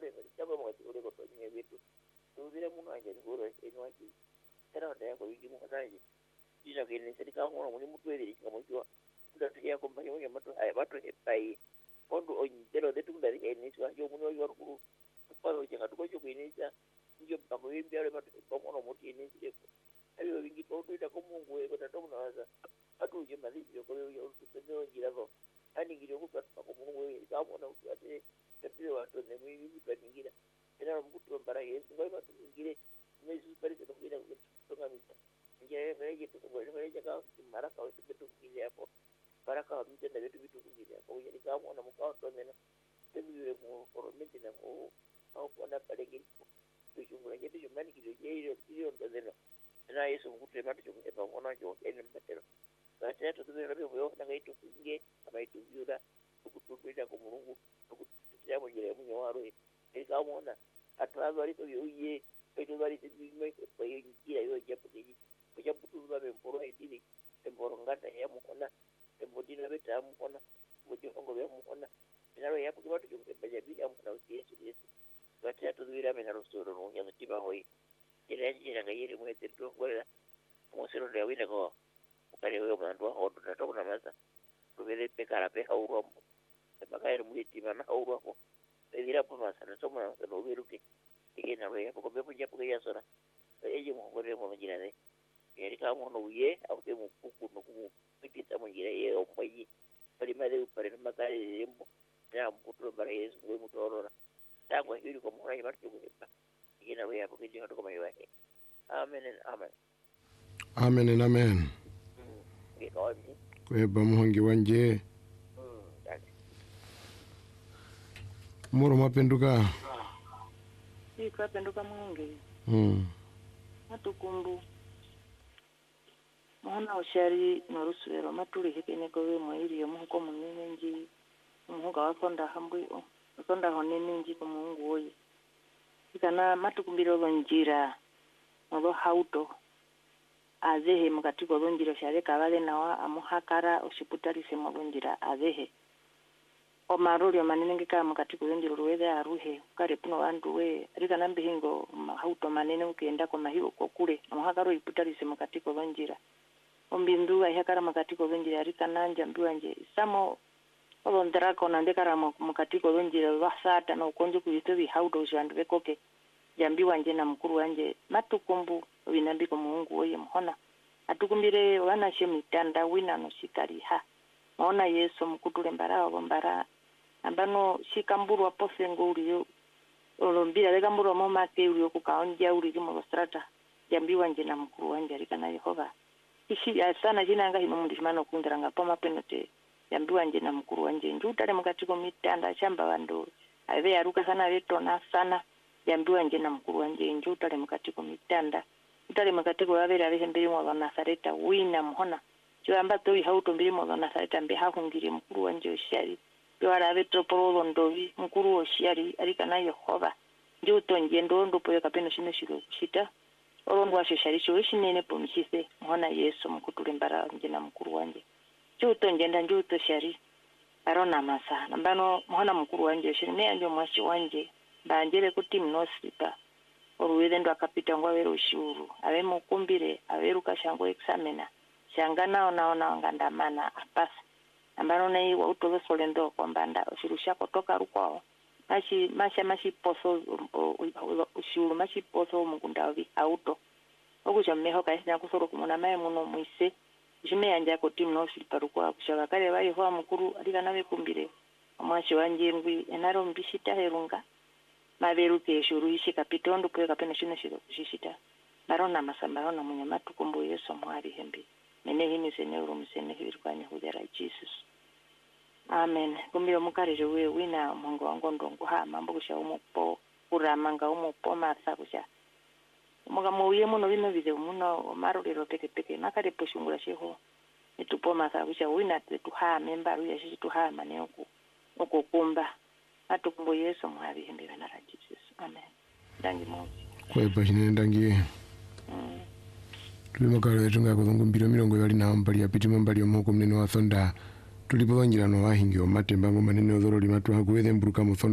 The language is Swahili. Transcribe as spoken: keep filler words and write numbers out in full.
mare chama mo ule ko to ni vitu tu vile muno anje ngoro eno aji era nda ko wiki mo kataji ina ke ni serika mo mo mutu ele kama hiyo nda tukia ko mbayo ya matu ay batu epai ondo onyi dero de tunda ri eni swa yo muno yo ko paro je ka ko jo ni ja njo bako yimbe ale batu ko mo mo ti ni je ko ayo wingi ko ndo ko mungu e ko ta to na za atu je mali yo ko yo yo ko ngira ko ani ngiro ko pa ko mungu e ka mo na ko ate ate wa to ne mi mi pa ngira era mutu para yesu ngoi ba ngire me su pare to ngira ko to ka mi ngira re je to ko re je ka mara ka to to ngira ko para ka mi te ne to bitu ngira ko ye ka mo na mo ka to ne na te mi mo ko mi te na ko au ko na pare ngira to ju mo ye to ju mani ki ye yo yo to ne na yesu ko te ma to ju e ba ko na jo e ne metero ka te to de re yo na ga to nge ba to yura ko to be da ko mungu ko ya mo ngira mo nyawaro e ka mo na atrazo ari to yo ye e to ari te me ko ye ngira yo je po ye ko ya putu ba be mporo e dili e mporo ngata ya mo kona e bodina be ta mo kona mo je ngo be mo kona ina ya putu ba to ke ba je bi ya mo na yesu yesu ka te to dira me na ro so ro ya ti ba hoi ira ji na ga yere mo e te to ko mo se ro le wi na ko kare yo ma ndo ho na to na masa to be pe kara pe ha uro mo e ba ka mu ti ma na uro ko e dira po masa na to ma no be ru ke ke na re ko be po je po ya sora e je mo gore mo jira de e ka mo no ye au te mo ku ku no ku pe ta mo jira ye o mo yi pari ma de pare ma ka e mo ya mo to ba ye mo mo to ro ta ko hiru ko mo ra ba to ba ke na re po ke je ko ma yo e amen and amen amen and amen ke ko mi kwe ba muhangi wanje moro mapenduka si kwa penduka mungi mm matukumbu mwana oshari noruswero matuli hekene ko we moiri yo muko munene nji muga wakonda hambwi o wakonda honene nji ko mungu oyi ikana matukumbiro lonjira ngo hauto azehe mukati ko lonjira share kabale nawa amuhakara oshiputali se molonjira azehe o maruri manene ngika mukati ko lonjira ruweze aruhe kare puno bantu we rika nambe hingo hauto manene ukenda ko mahiwo ko kule amuhakaro iputali se mukati ko lonjira ombindu ayakara mukati ko lonjira rika nanja mbiwanje samo olondera ko nandekara mukati ko lonjira wasata no konje kuyitobi hauto shandu koke jambi wanje na mkuru wanje matukumbu winambi ko mungu oye mhona atukumbire wana shemitanda wina no shikari ha mona yesu mkutule mbara wa mbara ambano shikamburu apose nguri yo olombira lega mburu mama ke uri okukaonja uri mo strata jambi wanje na mkuru wanje rikana yehova ishi sana jina anga hino mundishimano kundiranga poma penote jambi wanje na mkuru wanje njutale mukati ko mitanda shamba wando ave yaruka sana vetona sana jambi wanje na mkuru wanje njutale mukati ko mitanda utale mukati ko avera ave mbiri mo Nazareta wina mhona chiamba to hauto mbiri mo Nazareta mbe hakungire mkuru wanje oshari yora ave topolo ndovi mkuru oshari arikana yehova njuto njendo ndo poyo kapeno shino shiro shita olongo washo shari sho shinene pomishise mhona yesu mkutule mbara nje na mkuru wanje njuto njenda njuto shari arona masa nambano mhona mkuru wanje shiri ne anjo mwashi wanje banjere kuti mnosipa oruweze ndo akapita ngwa wero ushuru ave mukumbire averuka shango examina shangana onaona ngandamana apasa ambano nei wa utolosole ndo kwambanda ushuru shako toka rukwao mashi masha mashi poso ushuru mashi poso mukunda vi auto okuja meho kaisina kusoro kumona mae muno muise jime yanja ko tim no sipa rukwa kushaka kale bayi ho mukuru alika nawe kumbire omwashi wanje ngwi enaro mbishita herunga maberuke shuru ishi kapitondo kwe kapena shino shiro kushishita barona masambarona munyama tukumbu yesu mwari hembi mene hini sene urumsene hirwanya hudera Jesus amen kumbiro mukarije we wina mungu wangu ndongo ha mambo kusha umupo kuramanga umupo masa kusha muga muye muno bino bize muno maruliro peke peke nakare poshungura sheho nitupo masa kusha wina tuha memba ruya shi tuha maneoku okukumba atukumbu yesu mwari hembi bana Jesus amen dangi mozi kwe bashine dangi mm. Tulimakalo yetunga kuzungu mbiro milongo yali na mbali ya pitima mbali ya moko mneno wa thonda tulipo wanjira no wahingi wa matemba ngoma nene odhoro limatu hakuweze mburuka muthonda